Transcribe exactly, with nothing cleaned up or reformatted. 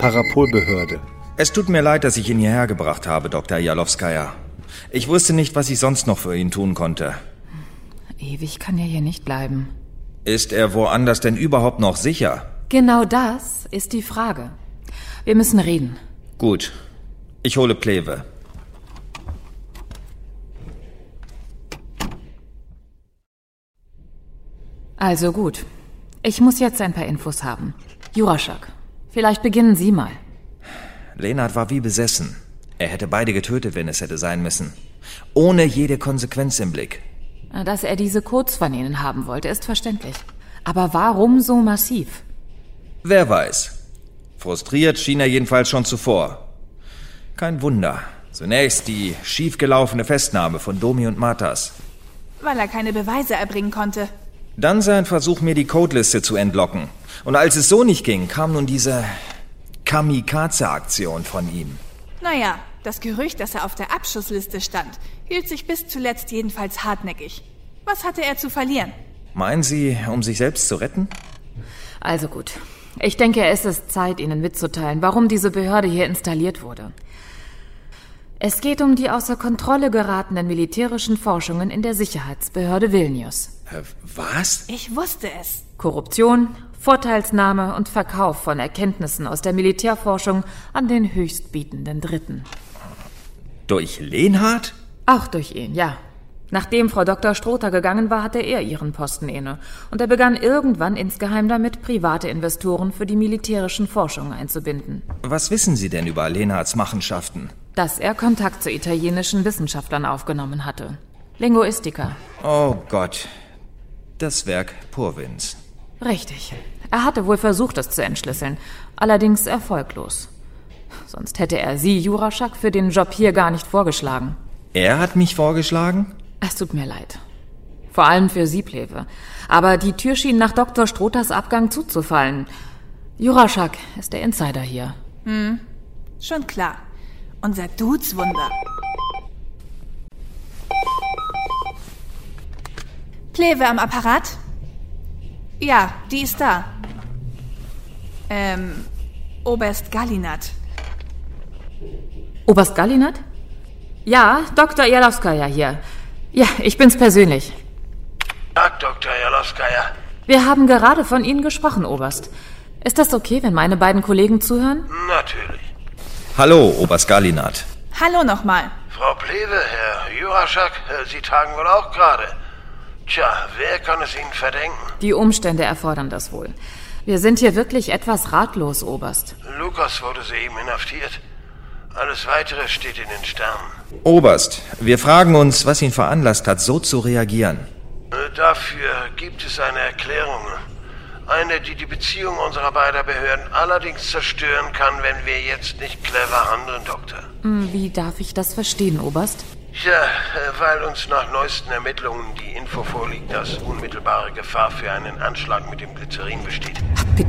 Parapolbehörde. Es tut mir leid, dass ich ihn hierher gebracht habe, Doktor Jalowskaja. Ich wusste nicht, was ich sonst noch für ihn tun konnte. Ewig kann er hier nicht bleiben. Ist er woanders denn überhaupt noch sicher? Genau das ist die Frage. Wir müssen reden. Gut. Ich hole Pleve. Also gut. Ich muss jetzt ein paar Infos haben. Juraschak, vielleicht beginnen Sie mal. Lenard war wie besessen. Er hätte beide getötet, wenn es hätte sein müssen. Ohne jede Konsequenz im Blick. Dass er diese Codes von Ihnen haben wollte, ist verständlich. Aber warum so massiv? Wer weiß. Frustriert schien er jedenfalls schon zuvor. Kein Wunder. Zunächst die schiefgelaufene Festnahme von Domi und Matas. Weil er keine Beweise erbringen konnte. Dann sein Versuch, mir die Codeliste zu entlocken. Und als es so nicht ging, kam nun diese Kamikaze-Aktion von ihm. Naja, das Gerücht, dass er auf der Abschussliste stand, hielt sich bis zuletzt jedenfalls hartnäckig. Was hatte er zu verlieren? Meinen Sie, um sich selbst zu retten? Also gut. Ich denke, es ist Zeit, Ihnen mitzuteilen, warum diese Behörde hier installiert wurde. Es geht um die außer Kontrolle geratenen militärischen Forschungen in der Sicherheitsbehörde Vilnius. Äh, was? Ich wusste es. Korruption, Vorteilsnahme und Verkauf von Erkenntnissen aus der Militärforschung an den höchstbietenden Dritten. Durch Lenard? Auch durch ihn, ja. Nachdem Frau Doktor Strother gegangen war, hatte er ihren Posten inne. Und er begann irgendwann insgeheim damit, private Investoren für die militärischen Forschungen einzubinden. Was wissen Sie denn über Lenards Machenschaften? Dass er Kontakt zu italienischen Wissenschaftlern aufgenommen hatte. Linguistika. Oh Gott. Das Werk Purwins. Richtig. Er hatte wohl versucht, es zu entschlüsseln. Allerdings erfolglos. Sonst hätte er Sie, Juraschak, für den Job hier gar nicht vorgeschlagen. Er hat mich vorgeschlagen? Es tut mir leid. Vor allem für Sie, Pleve. Aber die Tür schien nach Doktor Strothers Abgang zuzufallen. Juraschak ist der Insider hier. Hm, schon klar. Unser Dudeswunder. Pleve am Apparat? Ja, die ist da. Ähm, Oberst Gallinat. Oberst Gallinat? Ja, Doktor Jalowskaja hier. Ja, ich bin's persönlich. Tag, Doktor Jalowskaja. Wir haben gerade von Ihnen gesprochen, Oberst. Ist das okay, wenn meine beiden Kollegen zuhören? Natürlich. Hallo, Oberst Gallinat. Hallo nochmal. Frau Pleve, Herr Juraschak, Sie tagen wohl auch gerade. Tja, wer kann es Ihnen verdenken? Die Umstände erfordern das wohl. Wir sind hier wirklich etwas ratlos, Oberst. Lukas wurde soeben inhaftiert. Alles Weitere steht in den Sternen. Oberst, wir fragen uns, was ihn veranlasst hat, so zu reagieren. Dafür gibt es eine Erklärung. Eine, die die Beziehung unserer beiden Behörden allerdings zerstören kann, wenn wir jetzt nicht clever handeln, Doktor. Wie darf ich das verstehen, Oberst? Tja, weil uns nach neuesten Ermittlungen die Info vorliegt, dass unmittelbare Gefahr für einen Anschlag mit dem Glycerin besteht.